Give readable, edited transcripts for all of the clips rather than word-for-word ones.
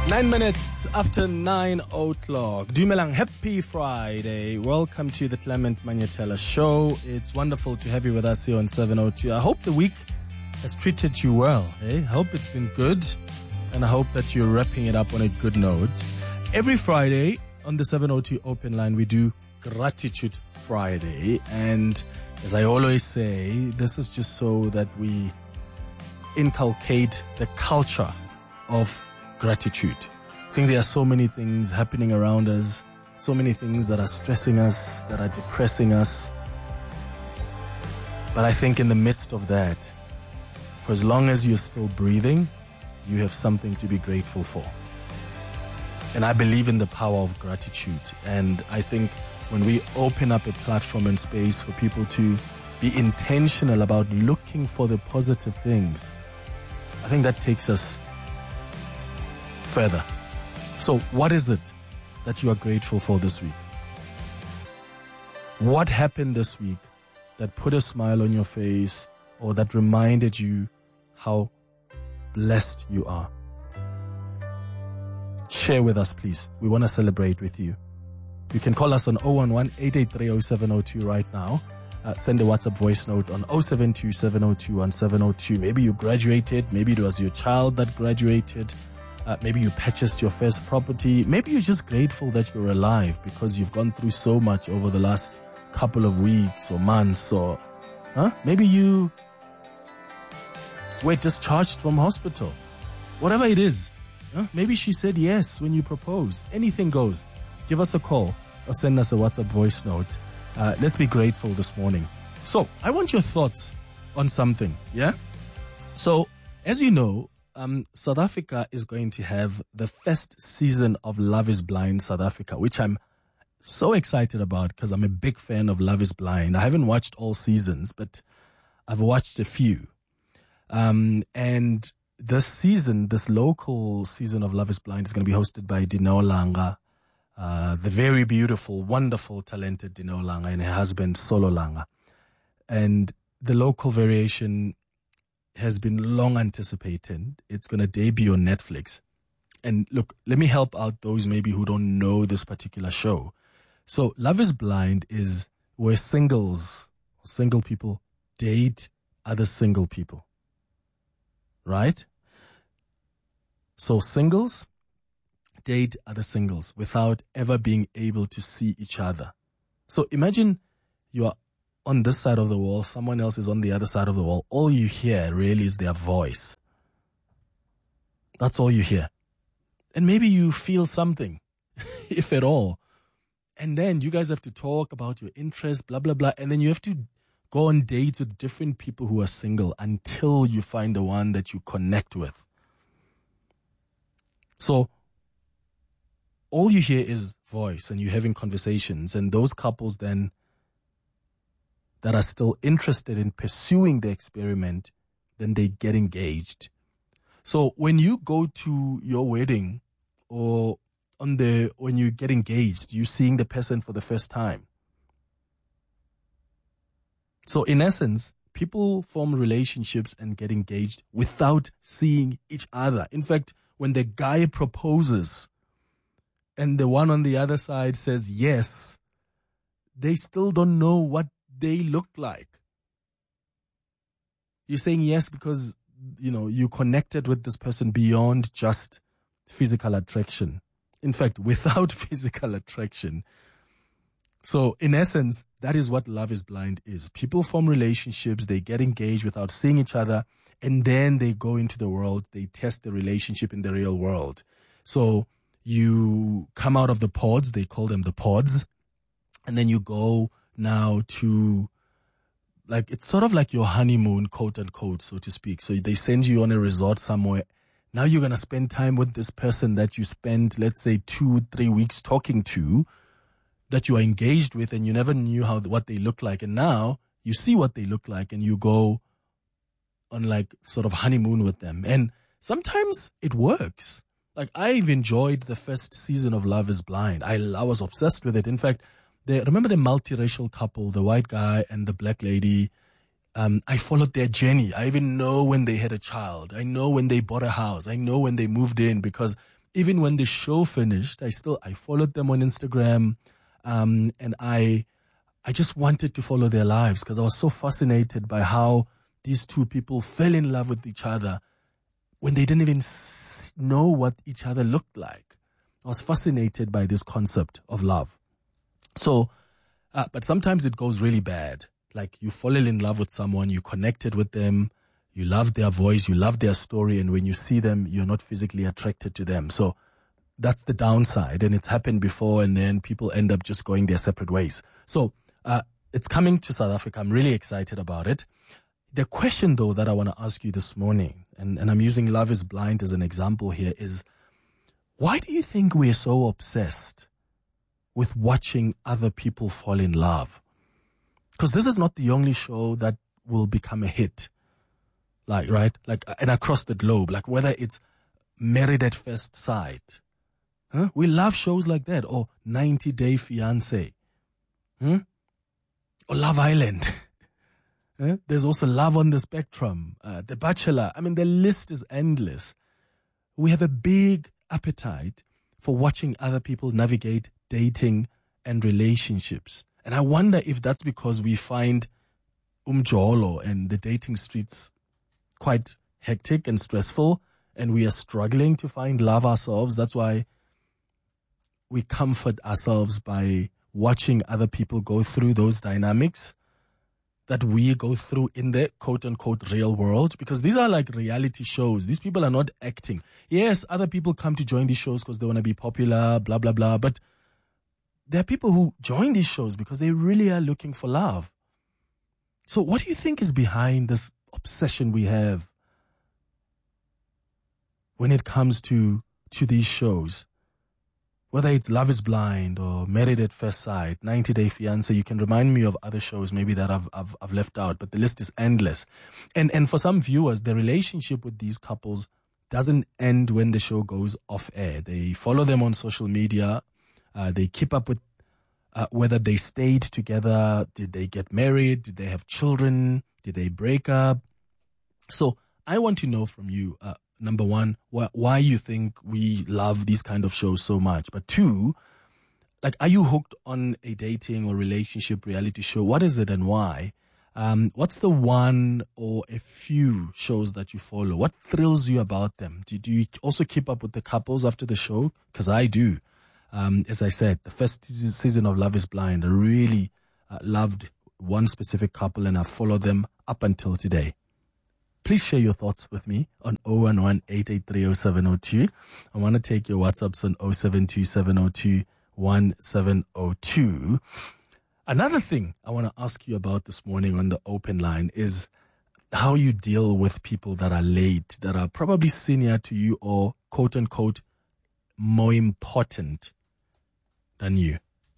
9 minutes after 9 o'clock. Dumelang, happy Friday. Welcome to the Clement Manyetela Show. It's wonderful to have you with us here on 702. I hope the week has treated you well. I hope it's been good, and I hope that you're wrapping it up on a good note. Every Friday on the 702 open line, we do Gratitude Friday. And as I always say, this is just so that we inculcate the culture of gratitude. I think there are so many things happening around us, so many things that are stressing us, that are depressing us. But I think in the midst of that, for as long as you're still breathing, you have something to be grateful for. And I believe in the power of gratitude. And I think when we open up a platform and space for people to be intentional about looking for the positive things, I think that takes us further. So what is it that you are grateful for this week? What happened this week that put a smile on your face or that reminded you how blessed you are? Share with us, please. We want to celebrate with you. You can call us on 011-883-0702 right now. Send a WhatsApp voice note on 072-702-1702. Maybe you graduated. Maybe it was your child that graduated. Maybe you purchased your first property. Maybe you're just grateful that you're alive because you've gone through so much over the last couple of weeks or months. Or maybe you were discharged from hospital. Whatever it is. Maybe she said yes when you proposed. Anything goes. Give us a call or send us a WhatsApp voice note. Let's be grateful this morning. So, I want your thoughts on something, yeah? So, as you know, South Africa is going to have the first season of Love is Blind South Africa, which I'm so excited about because I'm a big fan of Love is Blind. I haven't watched all seasons, but I've watched a few. And this season, this local season of Love is Blind is going to be hosted by Dineo Langa, the very beautiful, wonderful, talented Dineo Langa and her husband Solo Langa. And the local variation has been long anticipated. It's going to debut on Netflix. And look, let me help out those maybe who don't know this particular show. So Love is Blind is where single people date other single people. Right? So singles date other singles without ever being able to see each other. So imagine you are on this side of the wall, someone else is on the other side of the wall. All you hear really is their voice. That's all you hear. And maybe you feel something, if at all. And then you guys have to talk about your interests, blah, blah, blah. And then you have to go on dates with different people who are single until you find the one that you connect with. So all you hear is voice and you're having conversations. And those couples then that are still interested in pursuing the experiment, then they get engaged. So when you go to your wedding or when you get engaged, you're seeing the person for the first time. So in essence, people form relationships and get engaged without seeing each other. In fact, when the guy proposes and the one on the other side says yes, they still don't know what they look like. You're saying yes because, you connected with this person beyond just physical attraction. In fact, without physical attraction. So in essence, that is what Love is Blind is. People form relationships, they get engaged without seeing each other, and then they go into the world, they test the relationship in the real world. So you come out of the pods, they call them the pods, and then you go now to, it's sort of like your honeymoon, quote unquote, so to speak. So they send you on a resort somewhere. Now you're going to spend time with this person that you spent, let's say 2-3 weeks talking to, that you are engaged with, and you never knew what they look like. And now you see what they look like and you go on sort of honeymoon with them. And sometimes it works. I've enjoyed the first season of Love is Blind. I was obsessed with it. In fact, remember the multiracial couple, the white guy and the black lady? I followed their journey. I even know when they had a child. I know when they bought a house. I know when they moved in because even when the show finished, I followed them on Instagram, and I just wanted to follow their lives because I was so fascinated by how these two people fell in love with each other when they didn't even know what each other looked like. I was fascinated by this concept of love. So, but sometimes it goes really bad. Like you fall in love with someone, you connected with them, you love their voice, you love their story, and when you see them, you're not physically attracted to them. So that's the downside, and it's happened before, and then people end up just going their separate ways. So it's coming to South Africa. I'm really excited about it. The question, though, that I want to ask you this morning, and I'm using Love is Blind as an example here, is why do you think we're so obsessed with watching other people fall in love? Because this is not the only show that will become a hit. Like, right? Like, and across the globe, like whether it's Married at First Sight. Huh? We love shows like that. Or 90 Day Fiancé. Or Love Island. There's also Love on the Spectrum. The Bachelor. I mean, the list is endless. We have a big appetite for watching other people navigate dating and relationships. And I wonder if that's because we find umjolo and the dating streets quite hectic and stressful, and we are struggling to find love ourselves. That's why we comfort ourselves by watching other people go through those dynamics that we go through in the quote-unquote real world, because these are like reality shows. These people are not acting. Yes, other people come to join these shows because they want to be popular, blah, blah, blah, but there are people who join these shows because they really are looking for love. So what do you think is behind this obsession we have when it comes to these shows? Whether it's Love is Blind or Married at First Sight, 90 Day Fiancé, you can remind me of other shows maybe that I've left out, but the list is endless. And for some viewers, the relationship with these couples doesn't end when the show goes off air. They follow them on social media. They keep up with whether they stayed together. Did they get married? Did they have children? Did they break up? So I want to know from you, number one, why you think we love these kind of shows so much. But two, like, are you hooked on a dating or relationship reality show? What is it and why? What's the one or a few shows that you follow? What thrills you about them? Do you also keep up with the couples after the show? Because I do. As I said, the first season of Love is Blind, I really loved one specific couple, and I followed them up until today. Please share your thoughts with me on 011-883-0702. I want to take your WhatsApps on 072-702-1702. Another thing I want to ask you about this morning on the open line is how you deal with people that are late, that are probably senior to you or quote-unquote more important than you.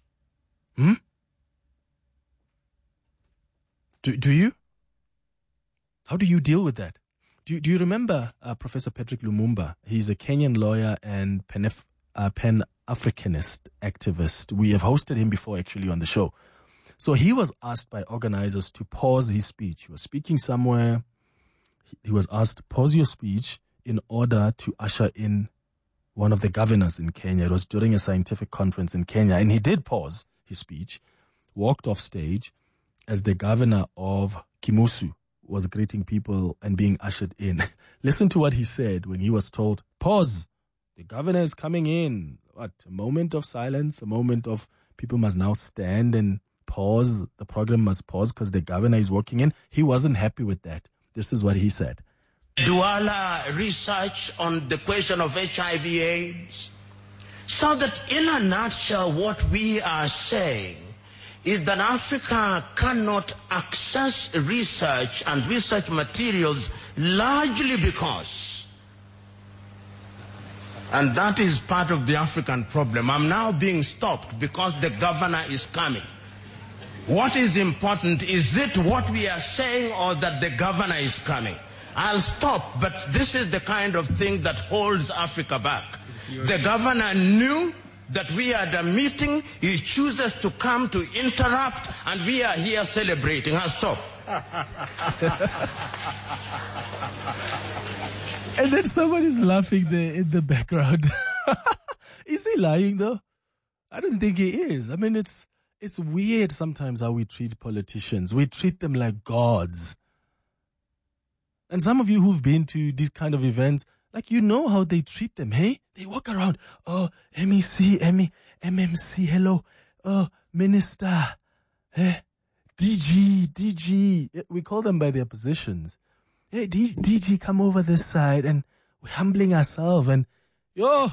Do you? How do you deal with that? Do you remember Professor Patrick Lumumba? He's a Kenyan lawyer and Pan-Africanist activist. We have hosted him before actually on the show. So he was asked by organizers to pause his speech. He was speaking somewhere. He was asked, pause your speech in order to usher in one of the governors in Kenya. It was during a scientific conference in Kenya. And he did pause his speech, walked off stage as the governor of Kimusu was greeting people and being ushered in. Listen to what he said when he was told, pause, the governor is coming in. What, a moment of silence, a moment of people must now stand and pause. The program must pause because the governor is walking in. He wasn't happy with that. This is what he said. Douala research on the question of HIV/AIDS. So that in a nutshell, what we are saying is that Africa cannot access research and research materials largely because, and that is part of the African problem. I'm now being stopped because the governor is coming. What is important, is it what we are saying or that the governor is coming? I'll stop, but this is the kind of thing that holds Africa back. The governor knew that we are at a meeting, he chooses to come to interrupt, and we are here celebrating. I'll stop. And then somebody's laughing there in the background. Is he lying though? I don't think he is. I mean, it's weird sometimes how we treat politicians. We treat them like gods. And some of you who've been to these kind of events, like, you know how they treat them, hey? They walk around, oh, MEC, MMC, hello, oh, minister, hey, DG. We call them by their positions. Hey, DG, come over this side, and we're humbling ourselves, and yo,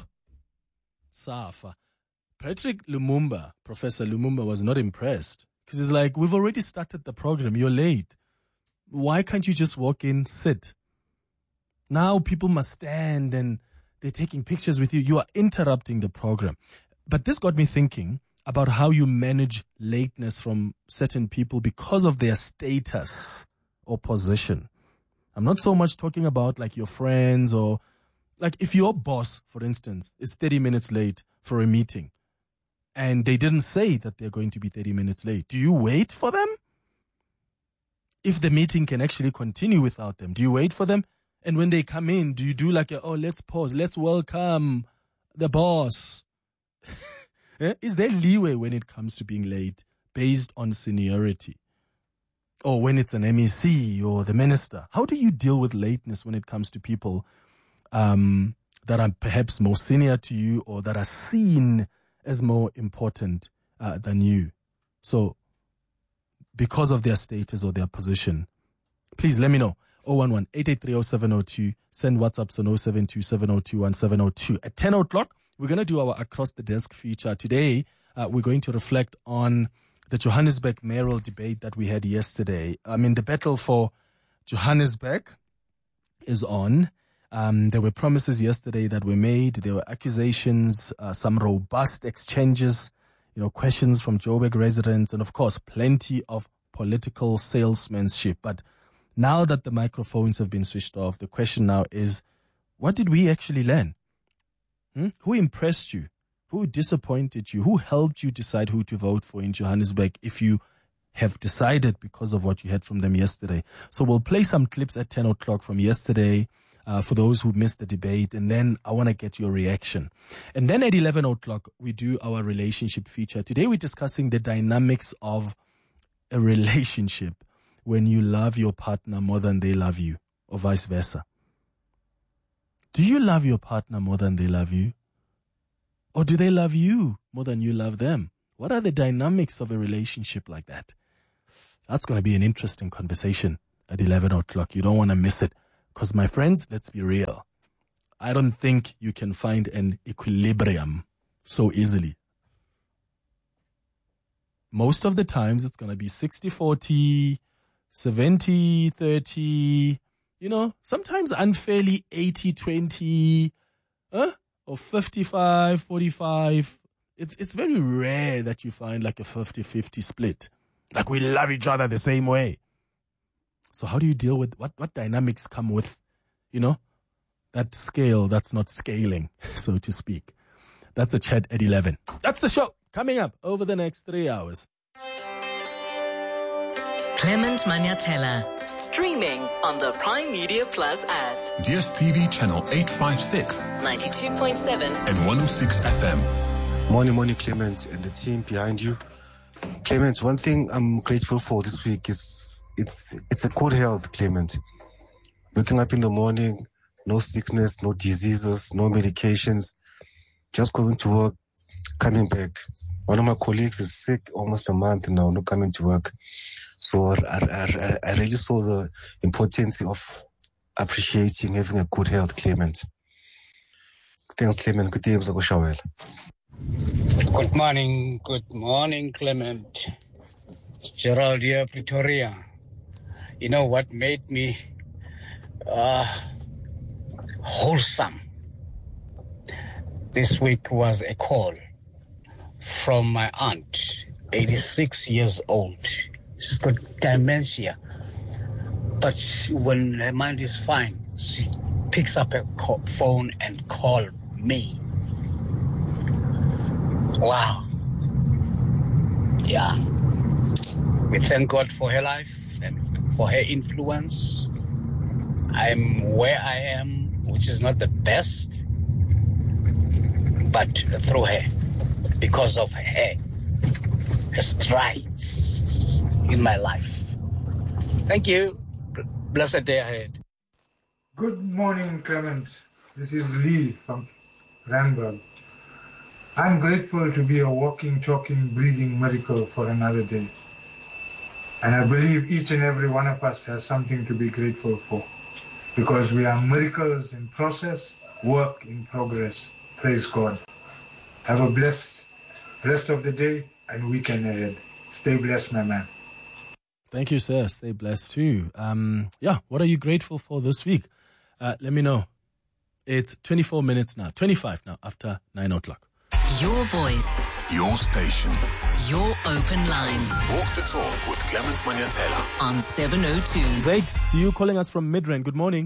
Safa. Patrick Lumumba, Professor Lumumba, was not impressed because he's like, we've already started the program. You're late. Why can't you just walk in, sit? Now people must stand and they're taking pictures with you. You are interrupting the program. But this got me thinking about how you manage lateness from certain people because of their status or position. I'm not so much talking about like your friends, or like if your boss, for instance, is 30 minutes late for a meeting and they didn't say that they're going to be 30 minutes late. Do you wait for them? If the meeting can actually continue without them, do you wait for them? And when they come in, do you do like let's pause, let's welcome the boss? Is there leeway when it comes to being late based on seniority? Or when it's an MEC or the minister? How do you deal with lateness when it comes to people that are perhaps more senior to you or that are seen as more important than you? So, because of their status or their position, please let me know. 011-883-0702. Send WhatsApps on 072-702-1702. At 10 o'clock, we're going to do our Across the Desk feature. Today, we're going to reflect on the Johannesburg mayoral debate that we had yesterday. I mean, the battle for Johannesburg is on. There were promises yesterday that were made. There were accusations, some robust exchanges, questions from Joburg residents, and of course, plenty of political salesmanship. But now that the microphones have been switched off, the question now is, what did we actually learn? Who impressed you? Who disappointed you? Who helped you decide who to vote for in Johannesburg if you have decided because of what you heard from them yesterday? So we'll play some clips at 10 o'clock from yesterday for those who missed the debate, and then I want to get your reaction. And then at 11 o'clock, we do our relationship feature. Today we're discussing the dynamics of a relationship when you love your partner more than they love you, or vice versa. Do you love your partner more than they love you? Or do they love you more than you love them? What are the dynamics of a relationship like that? That's going to be an interesting conversation at 11 o'clock. You don't want to miss it. Because, my friends, let's be real. I don't think you can find an equilibrium so easily. Most of the times, it's going to be 60-40, 70-30, sometimes unfairly 80-20, or 55-45. It's very rare that you find like a 50-50 split. Like we love each other the same way. So how do you deal with what dynamics come with, that scale that's not scaling, so to speak? That's a chat at 11. That's the show coming up over the next 3 hours. Clement Maniatella, streaming on the Prime Media Plus app. DSTV channel 856, 92.7 and 106 FM. Morning, Clement, and the team behind you. Clement, one thing I'm grateful for this week is it's a good health, Clement. Waking up in the morning, no sickness, no diseases, no medications, just going to work, coming back. One of my colleagues is sick almost a month now, not coming to work. So I really saw the importance of appreciating having a good health, Clement. Thanks, Clement. Good day, Mr. Good morning, Clement. Gerald here, Pretoria. You know what made me wholesome this week was a call from my aunt, 86 years old. She's got dementia, but when her mind is fine, she picks up her phone and calls me. Wow. Yeah. We thank God for her life and for her influence. I'm where I am, which is not the best, but through her, because of her strides in my life. Thank you. Blessed day ahead. Good morning, Clement. This is Lee from Randburg. I'm grateful to be a walking, talking, breathing miracle for another day. And I believe each and every one of us has something to be grateful for, because we are miracles in process, work in progress. Praise God. Have a blessed rest of the day and weekend ahead. Stay blessed, my man. Thank you, sir. Stay blessed too. What are you grateful for this week? Let me know. It's 24 minutes now, 25 now, after 9 o'clock. Your voice, Your station. your open line Walk the talk with Clement Manyatela. on 702. Zakes, you calling us from Midrand. Good morning.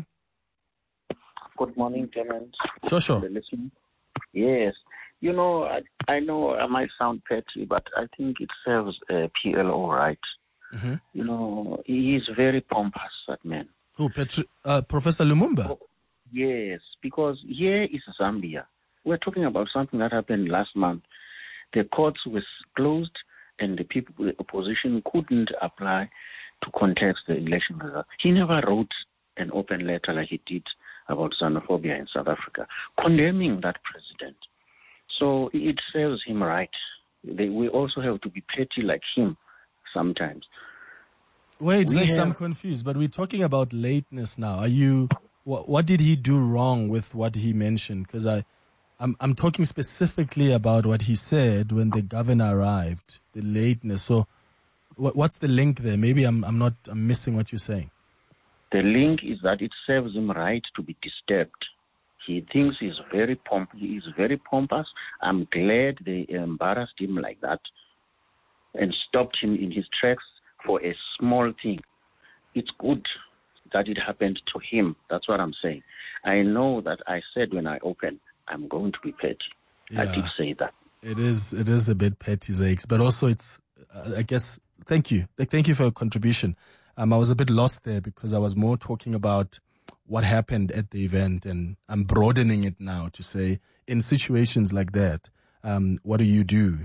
Good morning, Clement. Sure. Listening. Yes. You know, I know I might sound petty, but I think it serves PLO right. Mm-hmm. You know, he is very pompous, that man. Who, Professor Lumumba? Oh, yes, because here is Zambia. We're talking about something that happened last month. The courts were closed and the people, the opposition couldn't apply to contest the election result. He never wrote an open letter like he did about xenophobia in South Africa, condemning that president. So it serves him right. We also have to be petty like him sometimes. Wait, Zakes, I'm confused, but we're talking about lateness now. Are you? What did he do wrong with what he mentioned? Because I'm talking specifically about what he said when the governor arrived, the lateness. So what's the link there? Maybe I'm missing what you're saying. The link is that it serves him right to be disturbed. He thinks he is very pompous. I'm glad they embarrassed him like that and stopped him in his tracks for a small thing. It's good that it happened to him. That's what I'm saying. I know that I said when I opened, I'm going to be petty. Yeah, I did say that. It is a bit petty, Zakes, but also it's, I guess, thank you. Thank you for your contribution. I was a bit lost there because I was more talking about what happened at the event, and I'm broadening it now to say in situations like that, what do you do?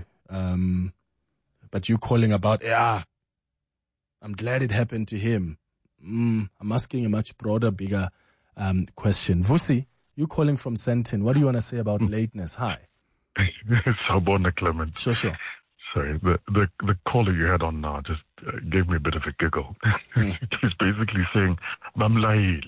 But you calling about, I'm glad it happened to him. I'm asking a much broader, bigger question. Vusi, you calling from Sentin. What do you want to say about lateness? Hi. Sawubona, Clement. Sure. Sorry, the caller you had on now just gave me a bit of a giggle. He's basically saying, Mamlail.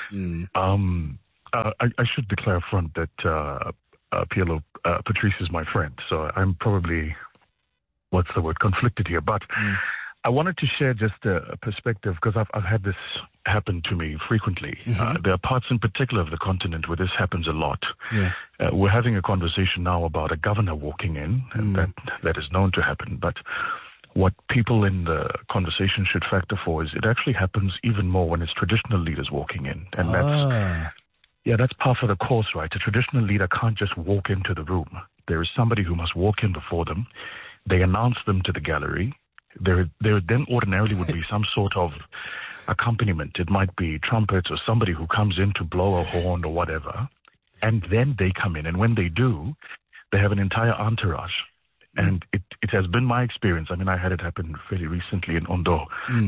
I should declare up front that PLO, Patrice is my friend, so I'm probably, conflicted here. But I wanted to share just a perspective because I've had this happen to me frequently. There are parts in particular of the continent where this happens a lot. Yeah. We're having a conversation now about a governor walking in, and that is known to happen. But what people in the conversation should factor for is it actually happens even more when it's traditional leaders walking in. And that's par for the course, right? A traditional leader can't just walk into the room. There is somebody who must walk in before them. They announce them to the gallery. There then ordinarily would be some sort of accompaniment. It might be trumpets or somebody who comes in to blow a horn or whatever. And then they come in. And when they do, they have an entire entourage. And it has been my experience. I mean, I had it happen fairly recently in Ondo.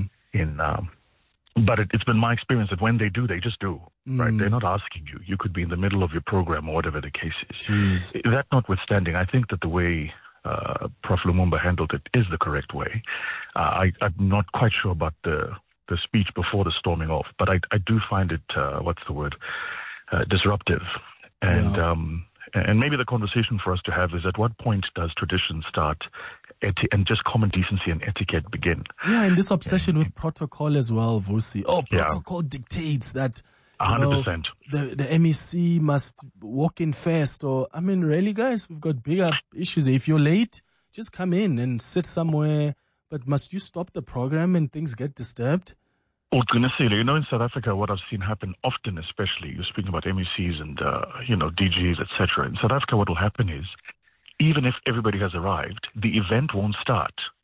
But it's been my experience that when they do, they just do. Right? They're not asking you. You could be in the middle of your program or whatever the case is. Jeez. That notwithstanding, I think that the way Prof. Lumumba handled it is the correct way. I'm not quite sure about the speech before the storming off, but I do find it, disruptive. And maybe the conversation for us to have is at what point does tradition start and just common decency and etiquette begin? Yeah, and this obsession with protocol as well, Vusi. Protocol dictates that 100%. The MEC must walk in first. Or, I mean, really, guys, we've got bigger issues. If you're late, just come in and sit somewhere. But must you stop the program and things get disturbed? In South Africa, what I've seen happen often, especially, you're speaking about MECs and, DGs, etc. In South Africa, what will happen is, even if everybody has arrived, the event won't start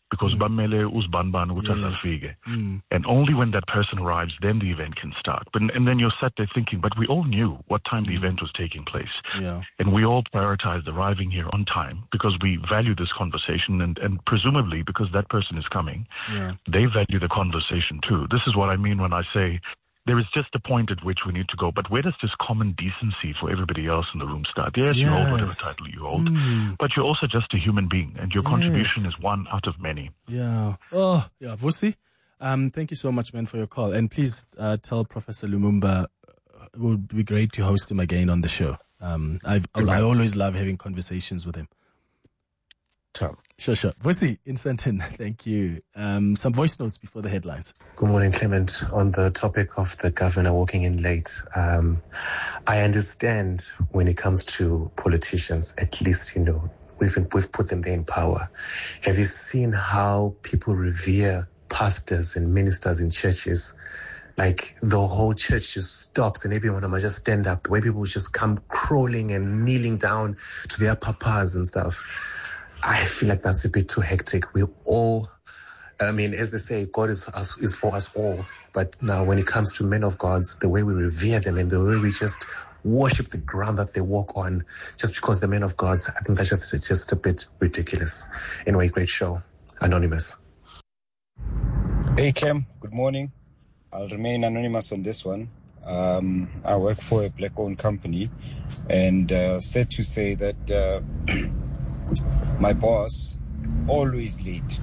because bamele uzbanban utasafike. And only when that person arrives, then the event can start. And then you're sat there thinking, but we all knew what time the event was taking place. Yeah. And we all prioritized arriving here on time because we value this conversation, and presumably because that person is coming, they value the conversation too. This is what I mean when I say there is just a point at which we need to go. But where does this common decency for everybody else in the room start? Yes, you hold whatever title you hold, but you're also just a human being, and your contribution is one out of many. Yeah. Oh, yeah. Vusi, thank you so much, man, for your call. And please tell Professor Lumumba it would be great to host him again on the show. I always love having conversations with him. Sure. Vusi in Sandton, thank you. Some voice notes before the headlines. Good morning, Clement. On the topic of the governor walking in late, I understand when it comes to politicians, at least, we've put them there in power. Have you seen how people revere pastors and ministers in churches? Like the whole church just stops and everyone of them just stand up, where people just come crawling and kneeling down to their papas and stuff. I feel like that's a bit too hectic. We all, as they say, God is for us all. But now when it comes to men of God, the way we revere them and the way we just worship the ground that they walk on, just because they're men of God, I think that's just a bit ridiculous. Anyway, great show. Anonymous. Hey, Clem. Good morning. I'll remain anonymous on this one. I work for a black-owned company, and sad to say that my boss, always late.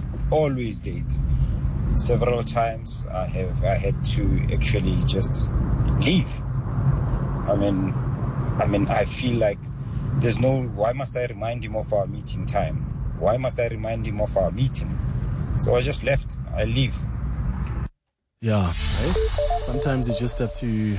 Several times I had to actually just leave. I feel like why must I remind him of our meeting time? Why must I remind him of our meeting? So I just left. I leave. Yeah, right? Sometimes you just have to,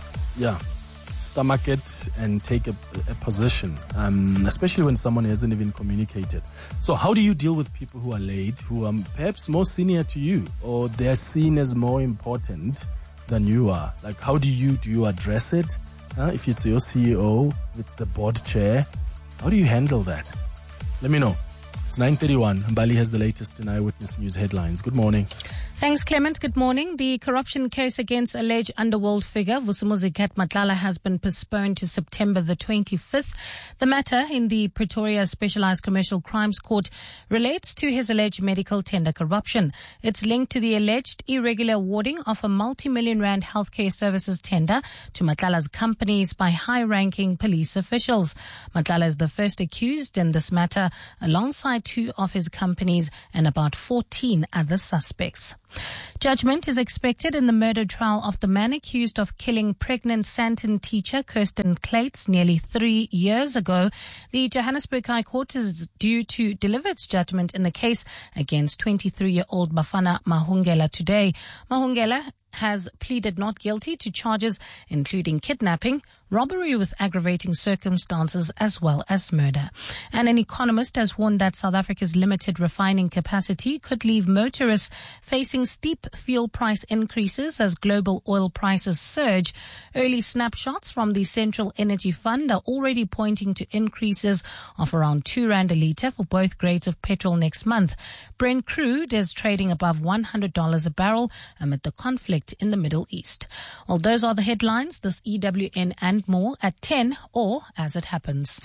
stomach it and take a position, especially when someone hasn't even communicated. So how do you deal with people who are late, who are perhaps more senior to you, or they're seen as more important than you are? Like, how do you address it? If it's your CEO, if it's the board chair, how do you handle that? Let me know. It's 9:31. Mbali has the latest in Eyewitness News headlines. Good morning. Thanks, Clement. Good morning. The corruption case against alleged underworld figure Vusumuzi Kat Matlala has been postponed to September the 25th. The matter in the Pretoria Specialized Commercial Crimes Court relates to his alleged medical tender corruption. It's linked to the alleged irregular awarding of a multi-million rand healthcare services tender to Matlala's companies by high-ranking police officials. Matlala is the first accused in this matter, alongside 2 of his companies and about 14 other suspects. Judgment is expected in the murder trial of the man accused of killing pregnant Sandton teacher Kirsten Clates nearly 3 years ago. The Johannesburg High Court is due to deliver its judgment in the case against 23-year-old Bafana Mahungela today. Mahungela has pleaded not guilty to charges including kidnapping, robbery with aggravating circumstances, as well as murder. And an economist has warned that South Africa's limited refining capacity could leave motorists facing steep fuel price increases as global oil prices surge. Early snapshots from the Central Energy Fund are already pointing to increases of around 2 rand a litre for both grades of petrol next month. Brent crude is trading above $100 a barrel amid the conflict in the Middle East. Well, those are the headlines. This EWN and more at 10 or as it happens.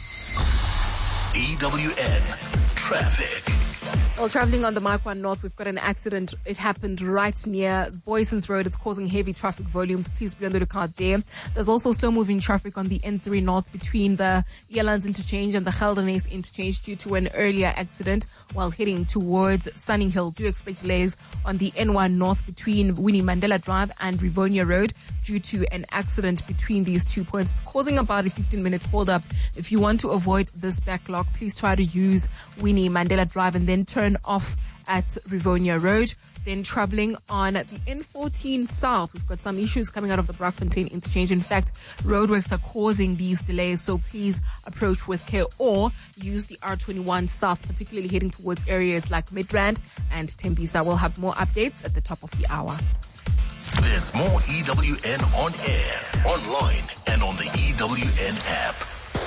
EWN Traffic. Well, traveling on the Mark 1 North, we've got an accident. It happened right near Boyson's Road. It's causing heavy traffic volumes. Please be on the lookout there. There's also slow-moving traffic on the N3 North between the Elands Interchange and the Geldenhuys Interchange due to an earlier accident while heading towards Sunninghill. Do expect delays on the N1 North between Winnie Mandela Drive and Rivonia Road due to an accident between these 2 points. It's causing about a 15-minute hold-up. If you want to avoid this backlog, please try to use Winnie Mandela Drive and then turn off at Rivonia Road. Then traveling on the N14 South, we've got some issues coming out of the Braakfontein Interchange. In fact, roadworks are causing these delays, so please approach with care or use the R21 South, particularly heading towards areas like Midrand and Tembisa. We'll have more updates at the top of the hour. There's more EWN on air, online, and on the EWN app.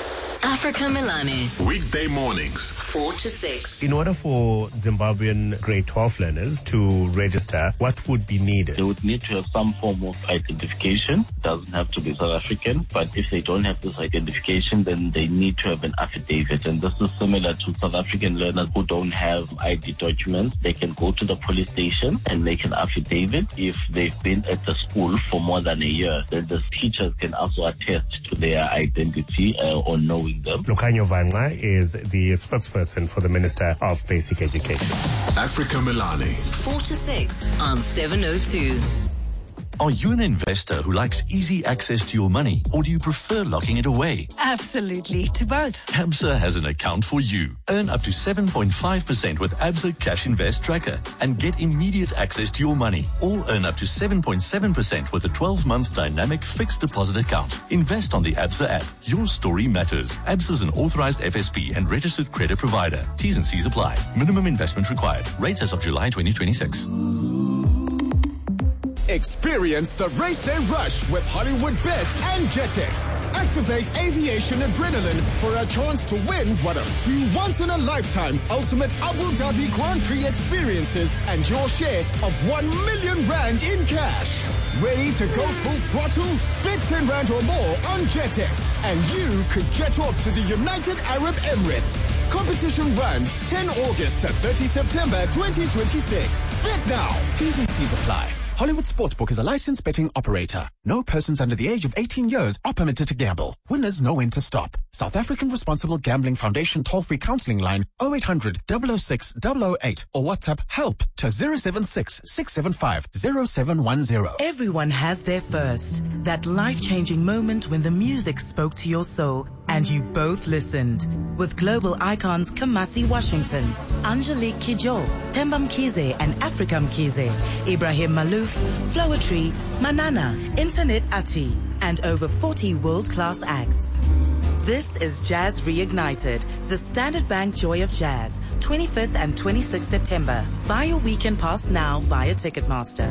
Africa Milani. Weekday mornings, 4 to 6. In order for Zimbabwean grade 12 learners to register, what would be needed? They would need to have some form of identification. It doesn't have to be South African, but if they don't have this identification, then they need to have an affidavit. And this is similar to South African learners who don't have ID documents. They can go to the police station and make an affidavit. If they've been at the school for more than a year, then the teachers can also attest to their identity or knowing them. Lucanyo Vanqa is the spokesperson for the Minister of Basic Education. Africa Milani. 4 to 6 on 702. Are you an investor who likes easy access to your money, or do you prefer locking it away? Absolutely, to both. Absa has an account for you. Earn up to 7.5% with Absa Cash Invest Tracker and get immediate access to your money. Or earn up to 7.7% with a 12-month dynamic fixed deposit account. Invest on the Absa app. Your story matters. Absa is an authorized FSP and registered credit provider. T's and C's apply. Minimum investment required. Rates as of July 2026. Experience the race day rush with Hollywood Bets and Jetex. Activate aviation adrenaline for a chance to win one of 2 once-in-a-lifetime ultimate Abu Dhabi Grand Prix experiences and your share of 1 million rand in cash. Ready to go full throttle? Bet 10 rand or more on Jetex and you could jet off to the United Arab Emirates. Competition runs 10 August to 30 September 2026. Bet now. T's and C's apply. Hollywood Sportsbook is a licensed betting operator. No persons under the age of 18 years are permitted to gamble. Winners know when to stop. South African Responsible Gambling Foundation toll-free counseling line 0800 006 008 or WhatsApp help to 076 675 0710. Everyone has their first. That life-changing moment when the music spoke to your soul and you both listened. With global icons Kamasi Washington, Angelique Kidjo, Themba Mkhize and Africa Mkhize, Ibrahim Malouf, Flowetree, Manana, Internet Ati, and over 40 world-class acts. This is Jazz Reignited, the Standard Bank Joy of Jazz, 25th and 26th September. Buy your weekend pass now via Ticketmaster.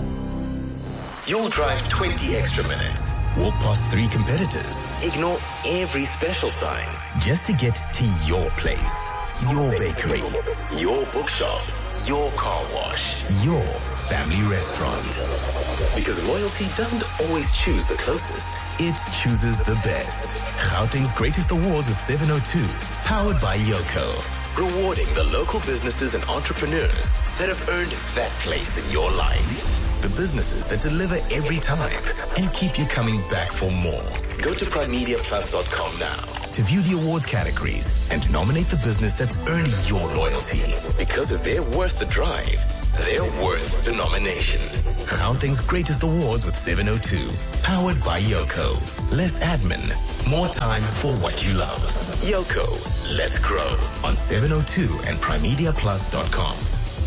You'll drive 20 extra minutes, walk past 3 competitors, ignore every special sign just to get to your place, your bakery, your bookshop, your car wash, your family restaurant. Because loyalty doesn't always choose the closest, it chooses the best. Gauteng's Greatest Awards with 702, powered by Yoko. Rewarding the local businesses and entrepreneurs that have earned that place in your life. The businesses that deliver every time and keep you coming back for more. Go to primemediaplus.com now to view the awards categories and nominate the business that's earned your loyalty. Because if they're worth the drive, they're worth the nomination. Gauteng's Greatest Awards with 702. Powered by Yoko. Less admin, more time for what you love. Yoko, let's grow on 702 and primemediaplus.com.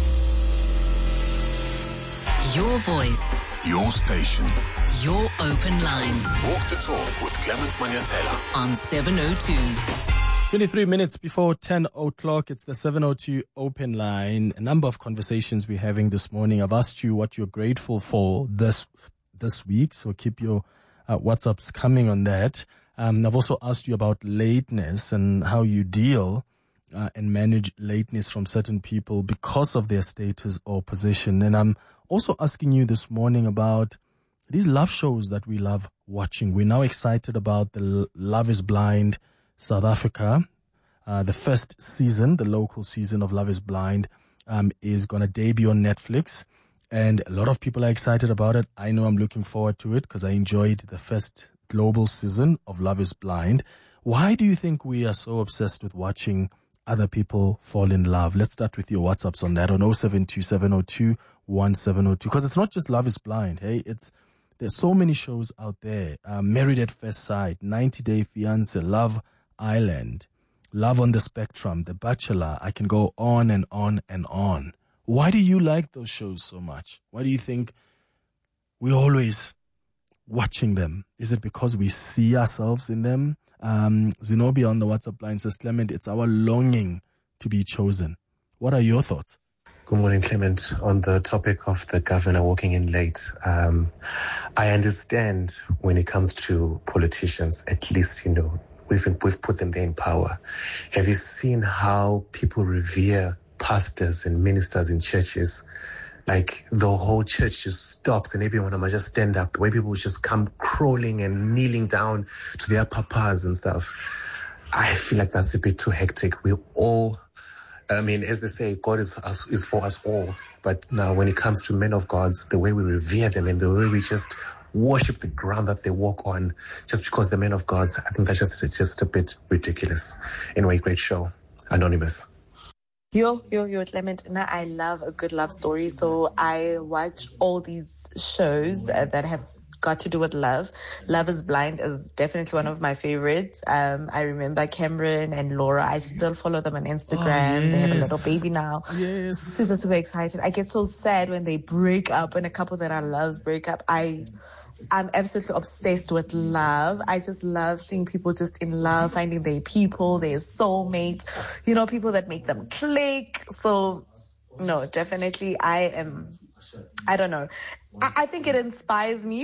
Your voice. Your station. Your open line. Walk the talk with Clement Maniatela on 702. 23 minutes before 10 o'clock, it's the 702 open line. A number of conversations we're having this morning. I've asked you what you're grateful for this week, so keep your WhatsApps coming on that. I've also asked you about lateness and how you deal and manage lateness from certain people because of their status or position. And I'm also asking you this morning about these love shows that we love watching. We're now excited about the Love is Blind South Africa. The first season, the local season of Love is Blind, is going to debut on Netflix. And a lot of people are excited about it. I know I'm looking forward to it because I enjoyed the first global season of Love is Blind. Why do you think we are so obsessed with watching other people fall in love? Let's start with your WhatsApps on that on 072-702-1702. Because it's not just Love is Blind. Hey, there's so many shows out there. Married at First Sight, 90 Day Fiancé, Love Island, Love on the Spectrum, The Bachelor. I can go on and on and on. Why do you like those shows so much? Why do you think we're always watching them? Is it because we see ourselves in them? Zenobia on the WhatsApp line says, Clement, it's our longing to be chosen. What are your thoughts? Good morning, Clement. On the topic of the governor walking in late, I understand when it comes to politicians, at least, we've put them there in power. Have you seen how people revere pastors and ministers in churches? Like the whole church just stops and everyone might just stand up. The way people just come crawling and kneeling down to their papas and stuff. I feel like that's a bit too hectic. We all, I mean, as they say, God is for us all. But now when it comes to men of God, the way we revere them and the way we just worship the ground that they walk on just because they're men of God, I think that's just a bit ridiculous. Anyway, great show. Anonymous. Yo, Clement. Now, I love a good love story, so I watch all these shows that have got to do with love. Love is Blind is definitely one of my favorites. I remember Cameron and Laura. I still follow them on Instagram. Oh, yes. They have a little baby now. Yes. Super, super excited. I get so sad when they break up, when a couple that I love break up. I'm absolutely obsessed with love. I just love seeing people just in love, finding their people, their soulmates, people that make them click. So, no, definitely I don't know. I think it inspires me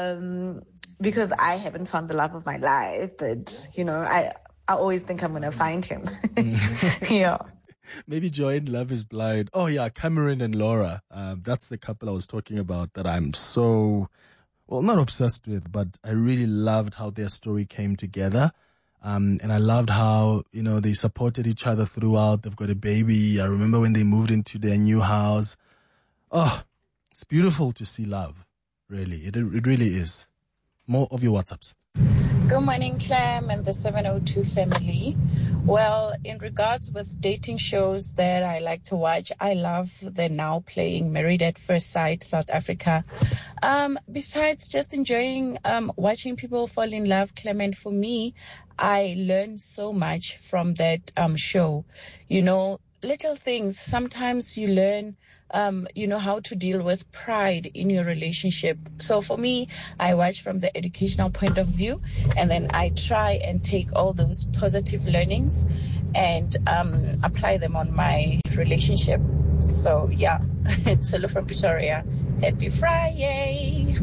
because I haven't found the love of my life. But, I always think I'm going to find him. Yeah. Maybe join Love is Blind. Oh, yeah, Cameron and Laura. That's the couple I was talking about that I'm so... well, not obsessed with, but I really loved how their story came together. And I loved how, they supported each other throughout. They've got a baby. I remember when they moved into their new house. Oh, it's beautiful to see love. Really. It really is. More of your WhatsApps. Good morning, Clem and the 702 family. Well, in regards with dating shows that I like to watch, I love the now playing Married at First Sight, South Africa. Besides just enjoying watching people fall in love, Clement, for me, I learn so much from that show. Little things. Sometimes you learn, how to deal with pride in your relationship. So for me, I watch from the educational point of view, and then I try and take all those positive learnings and apply them on my relationship. So yeah, it's Solo from Pretoria. Happy Friday.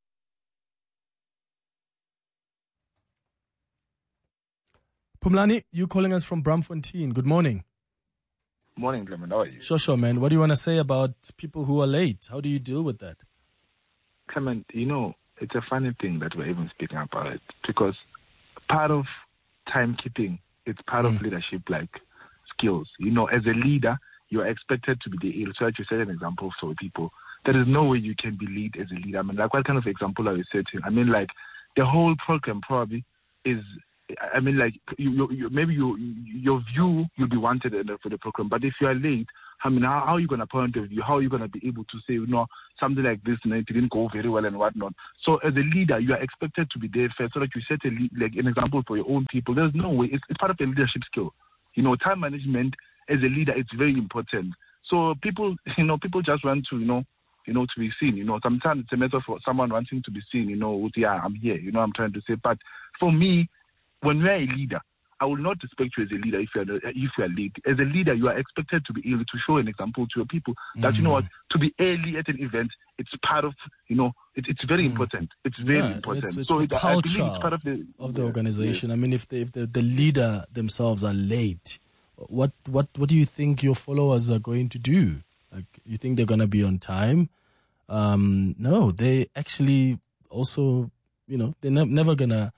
Pumlani, you calling us from Braamfontein. Good morning. Morning, Clement. How are you? Sure, man. What do you want to say about people who are late? How do you deal with that? Clement, it's a funny thing that we're even speaking about it because part of timekeeping, it's part of leadership, like skills. As a leader, you're expected to be the so that you set an example for people. There is no way you can be lead as a leader. I mean, like, what kind of example are you setting? I mean, like, the whole program probably is... I mean, like, maybe your view, you'll be wanted for the program. But if you are late, I mean, how are you going to point of view? How are you going to be able to say, something like this, and it didn't go very well and whatnot? So as a leader, you are expected to be there first so that you set an example for your own people. There's no way. It's part of the leadership skill. Time management as a leader, it's very important. So people just want to, to be seen. Sometimes it's a matter for someone wanting to be seen, yeah, I'm here, I'm trying to say. But for me, when you are a leader, I will not respect you as a leader if you are late. As a leader, you are expected to be able to show an example to your people that, to be early at an event, it's part of, it's very important. It's very important. It's so a culture it's part of the organization. Yes. I mean, if the leader themselves are late, what do you think your followers are going to do? Like, you think they're going to be on time? No, they actually also, they're never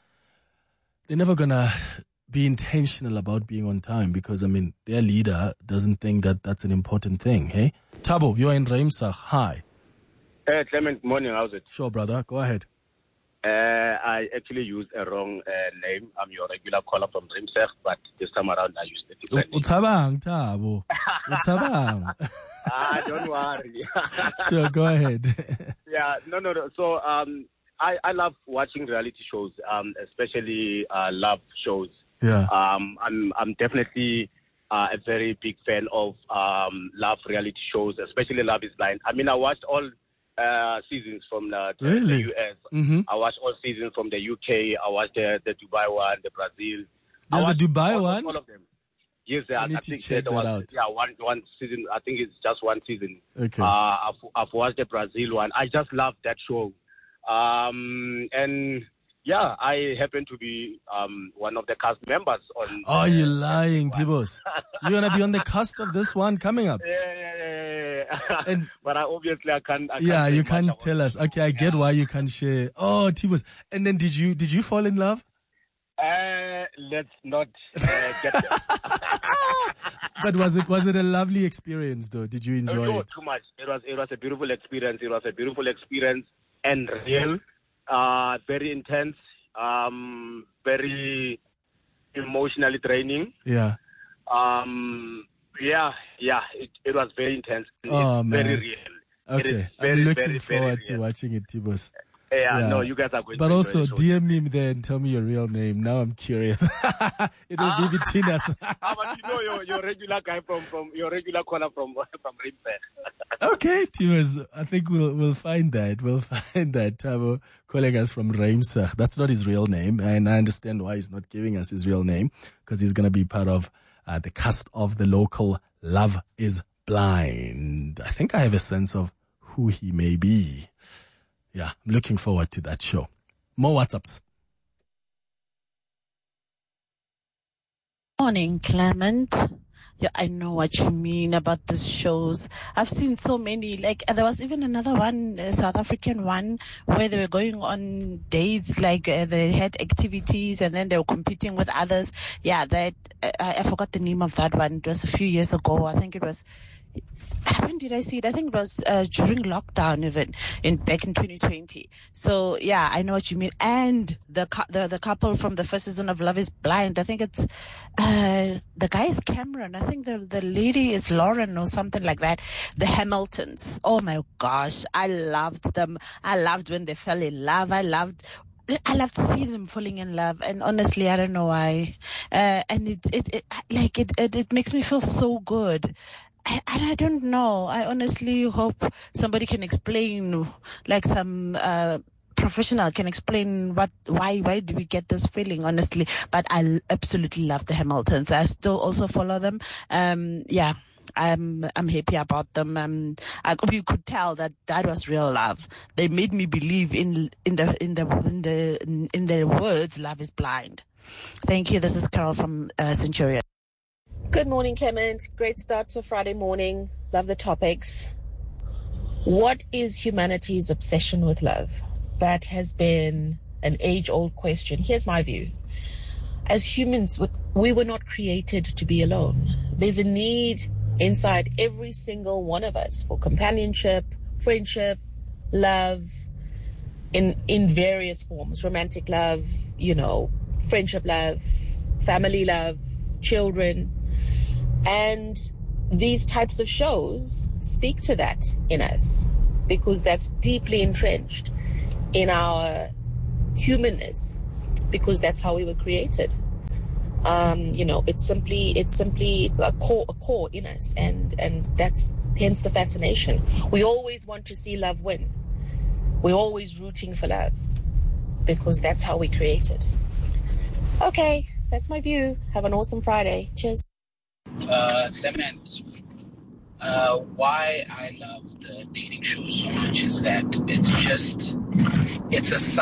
gonna be intentional about being on time because, I mean, their leader doesn't think that that's an important thing, hey? Tabo, you're in Reimsach. Hi. Hey, Clement, morning. How's it? Sure, brother. Go ahead. I actually used a wrong name. I'm your regular caller from Reimsach, but this time around I used a different name. Utsabang, Tabo. Utsabang. Don't worry. Sure, go ahead. Yeah, no. So, I love watching reality shows, especially love shows. Yeah. I'm definitely a very big fan of love reality shows, especially Love is Blind. I mean, I watched all seasons from the US. Mm-hmm. I watched all seasons from the UK. I watched the Dubai one, the Brazil. There's a Dubai one? All of them. Yes, I need to check that out. Yeah, one season. I think it's just one season. Okay. I've watched the Brazil one. I just love that show. And Yeah, I happen to be one of the cast members on. Oh, you're lying, Tibos. You're going to be on the cast of this one coming up. Yeah. But obviously I can't. You can't tell us. Okay, I get why you can't share. Oh, Tibos. And then did you fall in love? Let's not get there. But was it a lovely experience though? Did you enjoy it? Too much. It was a beautiful experience. It was a beautiful experience and real. Very intense, very emotionally draining. Yeah. It was very intense. Oh, it's man. very real. Okay. I'm looking forward to watching it, Tibos. Yeah, no, you guys are going But to also, enjoy it. DM me there and tell me your real name. Now I'm curious. It will be between us. But your regular guy from your regular caller from Rimpe. Okay, Tibos. I think we'll find that. We'll find that Tabo calling us from Reimsach. That's not his real name, and I understand why he's not giving us his real name, because he's going to be part of the cast of the local Love is Blind. I think I have a sense of who he may be. Yeah, I'm looking forward to that show. More WhatsApps. Morning, Clement. Yeah, I know what you mean about these shows. I've seen so many. Like, there was even another one, a South African one, where they were going on dates, like they had activities and then they were competing with others. Yeah, that I forgot the name of that one. It was a few years ago. I think it was. When did I see it? I think it was during lockdown, even back in 2020. So yeah, I know what you mean. And the couple from the first season of Love is Blind. I think it's the guy is Cameron. I think the lady is Lauren or something like that. The Hamiltons. Oh my gosh, I loved them. I loved when they fell in love. I loved seeing them falling in love, and honestly, I don't know why. And it makes me feel so good. I don't know. I honestly hope somebody can explain, like some professional can explain why do we get this feeling, honestly. But I absolutely love the Hamiltons. I still also follow them. I'm happy about them. You could tell that was real love. They made me believe in the words "Love is Blind." Thank you. This is Carol from Centurion. Good morning, Clement. Great start to Friday morning. Love the topics. What is humanity's obsession with love? That has been an age-old question. Here's my view. As humans, we were not created to be alone. There's a need inside every single one of us for companionship, friendship, love, in various forms. Romantic love, friendship love, family love, children. And these types of shows speak to that in us, because that's deeply entrenched in our humanness, because that's how we were created. It's simply a core in us, and that's hence the fascination. We always want to see love win. We're always rooting for love, because that's how we created. Okay, that's my view. Have an awesome Friday. Cheers. Clement, why I love the dating shows so much is that it's a